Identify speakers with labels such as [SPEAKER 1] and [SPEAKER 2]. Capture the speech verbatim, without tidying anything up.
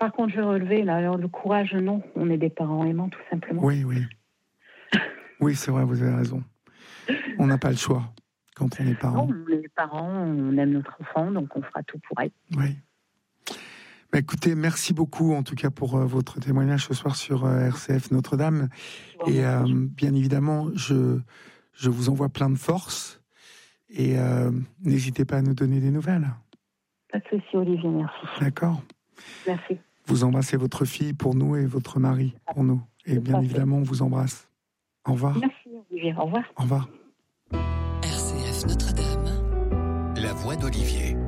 [SPEAKER 1] par contre, je vais relever, là, alors, le courage, non. On est des parents aimants, tout simplement.
[SPEAKER 2] Oui, oui. Oui, c'est vrai, vous avez raison. On n'a pas le choix quand on est parent.
[SPEAKER 1] Non, les parents, on aime notre enfant, donc on fera tout pour elle.
[SPEAKER 2] Oui. Bah, écoutez, merci beaucoup, en tout cas, pour euh, votre témoignage ce soir sur euh, R C F Notre-Dame. Bon, et euh, bien évidemment, je, je vous envoie plein de force. Et euh, n'hésitez pas à nous donner des nouvelles.
[SPEAKER 1] Pas de souci, Olivier, merci.
[SPEAKER 2] D'accord.
[SPEAKER 1] Merci.
[SPEAKER 2] Vous embrassez votre fille pour nous et votre mari pour nous. Et bien évidemment, on vous embrasse. Au revoir.
[SPEAKER 1] Merci, Olivier. Au revoir.
[SPEAKER 2] Au revoir.
[SPEAKER 3] R C F Notre-Dame. La voix d'Olivier.